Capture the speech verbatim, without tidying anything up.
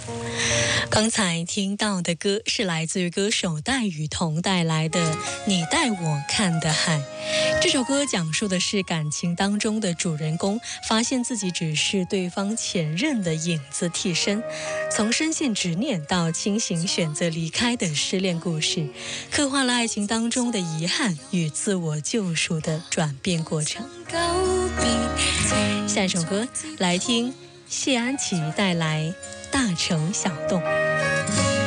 刚才听到的歌是来自于歌手戴雨桐带来的《你带我看的海》。这首歌讲述的是感情当中的主人公发现自己只是对方前任的影子替身，从深陷执念到清醒选择离开的失恋故事，刻画了爱情当中的遗憾与自我救赎的转变过程。下一首歌来听谢安琪带来《大城小洞》。